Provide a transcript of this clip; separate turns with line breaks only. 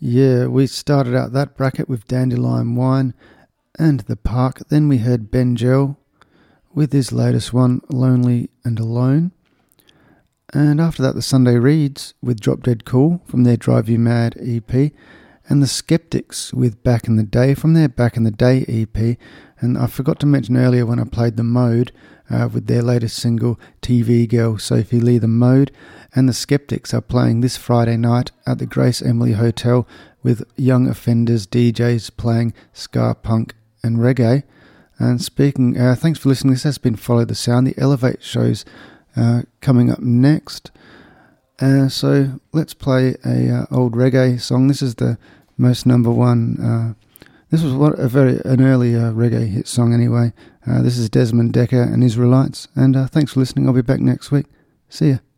Yeah, we started out that bracket with Dandelion Wine and The Park. Then we heard Ben Gell with his latest one, Lonely and Alone. And after that, the Sunday Reads with Drop Dead Cool from their Drive You Mad EP. And the Skeptics with Back in the Day from their Back in the Day EP. And I forgot to mention earlier when I played The Mode with their latest single, TV Girl, Sophie Lee. The Mode and the Skeptics are playing this Friday night at the Grace Emily Hotel with Young Offenders DJs playing ska, punk and reggae. And speaking, thanks for listening. This has been Follow the Sound. The Elevate show's coming up next. So let's play a old reggae song. This is the most number one. This was an early reggae hit song anyway. This is Desmond Dekker and Israelites. And thanks for listening. I'll be back next week. See ya.